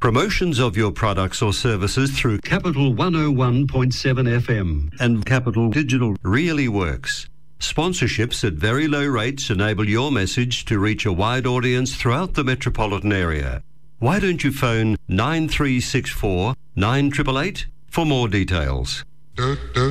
Promotions of your products or services through Capital 101.7 FM and Capital Digital really works. Sponsorships at very low rates enable your message to reach a wide audience throughout the metropolitan area. Why don't you phone 9364 9888 for more details?